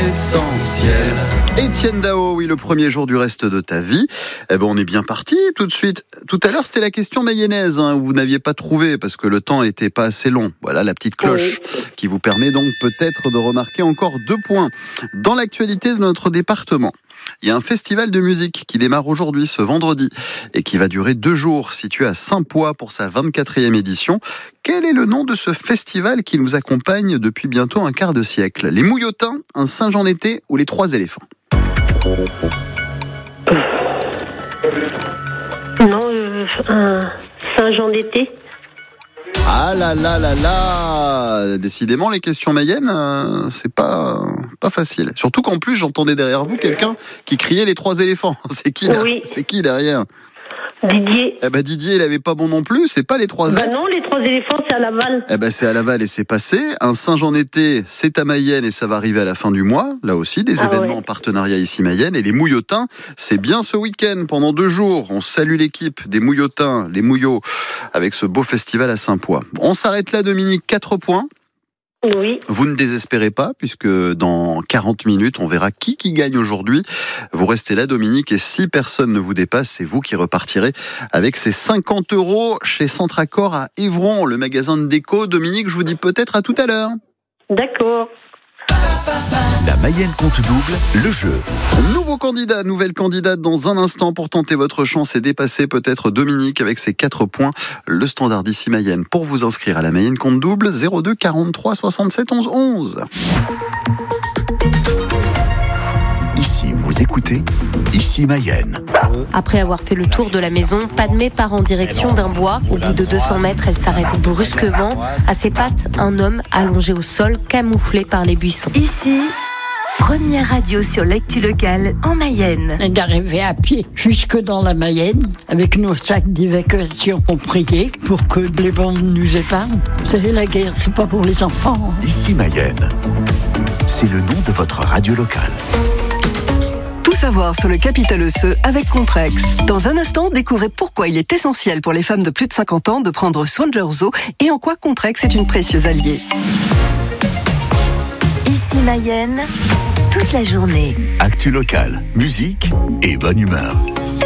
essentiel. Étienne Dao, oui, le premier jour du reste de ta vie. Eh ben, on est bien parti tout de suite. Tout à l'heure, c'était la question mayonnaise, où vous n'aviez pas trouvé parce que le temps était pas assez long. Voilà la petite cloche qui vous permet donc peut-être de remarquer encore 2 points. Dans l'actualité de notre département, il y a un festival de musique qui démarre aujourd'hui, ce vendredi, et qui va durer 2 jours, situé à Saint-Pois pour sa 24e édition. Quel est le nom de ce festival qui nous accompagne depuis bientôt un quart de siècle? Les Mouillotins, un singe en été ou les 3 éléphants? Non, un singe en été. Ah là là là là! Décidément, les questions mayennes, c'est pas facile. Surtout qu'en plus, j'entendais derrière vous quelqu'un qui criait les 3 éléphants. C'est qui là? Oui. C'est qui derrière? Didier. Eh ben Didier, il avait pas bon non plus. C'est pas les 3 éléphants. Non, les 3 éléphants, c'est à Laval. Eh ben c'est à Laval et c'est passé. Un singe en été, c'est à Mayenne et ça va arriver à la fin du mois. Là aussi, des événements en partenariat ici Mayenne. Et les Mouillotins, c'est bien ce week-end pendant 2 jours. On salue l'équipe des Mouillotins, les Mouillots, avec ce beau festival à Saint-Pois. On s'arrête là, Dominique. 4 points. Oui. Vous ne désespérez pas, puisque dans 40 minutes, on verra qui gagne aujourd'hui. Vous restez là, Dominique, et si personne ne vous dépasse, c'est vous qui repartirez avec ces 50 € chez Centracor à Évron, le magasin de déco. Dominique, je vous dis peut-être à tout à l'heure. D'accord. La Mayenne compte double, le jeu. Nouveau candidat, nouvelle candidate dans un instant pour tenter votre chance et dépasser peut-être Dominique avec ses 4 points. Le standard d'ici Mayenne. Pour vous inscrire à la Mayenne compte double, 02 43 67 11 11. Ici, vous écoutez, ici Mayenne. Après avoir fait le tour de la maison, Padmé part en direction d'un bois. Au bout de 200 mètres, elle s'arrête brusquement. À ses pattes, un homme allongé au sol, camouflé par les buissons. Ici, première radio sur l'actu locale en Mayenne. D'arriver à pied jusque dans la Mayenne, avec nos sacs d'évacuation, on priait pour que les bombes nous épargnent. Vous savez, la guerre, c'est pas pour les enfants. Ici Mayenne. C'est le nom de votre radio locale. Tout savoir sur le capital osseux avec Contrex. Dans un instant, découvrez pourquoi il est essentiel pour les femmes de plus de 50 ans de prendre soin de leurs os et en quoi Contrex est une précieuse alliée. Ici Mayenne, toute la journée. Actu locale, musique et bonne humeur.